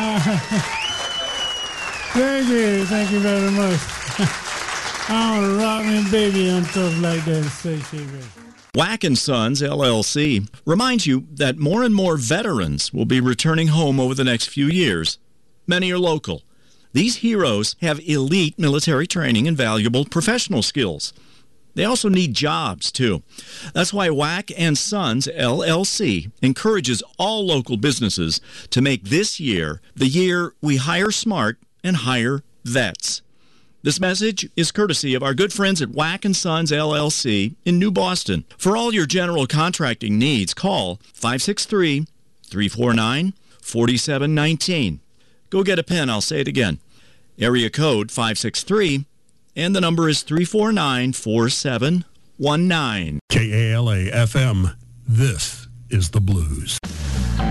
Thank you very much. I want to rock me baby and stuff like that. Say, Wack & Sons, LLC, reminds you that more and more veterans will be returning home over the next few years. Many are local. These heroes have elite military training and valuable professional skills. They also need jobs, too. That's why Wack & Sons, LLC, encourages all local businesses to make this year the year we hire smart and hire vets. This message is courtesy of our good friends at Wack & Sons, LLC in New Boston. For all your general contracting needs, call 563-349-4719. Go get a pen. I'll say it again. Area code 563, and the number is 349-4719. KALA FM. This is the Blues.